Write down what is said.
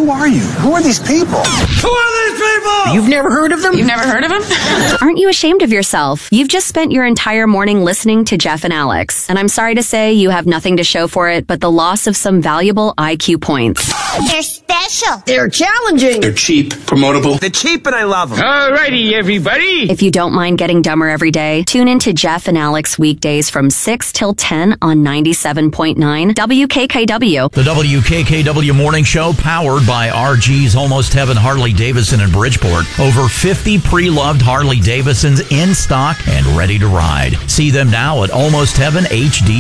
Who are you? Who are these people? Who are these people? You've never heard of them? You've never heard of him? Aren't you ashamed of yourself? You've just spent your entire morning listening to Jeff and Alex, and I'm sorry to say you have nothing to show for it but the loss of some valuable IQ points. They're special. They're challenging. They're cheap, promotable. They're cheap and I love them. Alrighty, everybody. If you don't mind getting dumber every day, tune in to Jeff and Alex weekdays from 6 till 10 on 97.9 WKKW. The WKKW Morning Show, powered by RG's Almost Heaven Harley Davidson in Bridgeport. Over 50 pre-loved Harley Davidsons in stock and ready to ride. See them now at Almost Heaven HD.